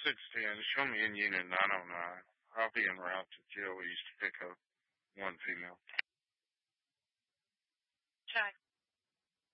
610. Show me in unit 909. I'll be en route to jail. We used to pick up one female. Check.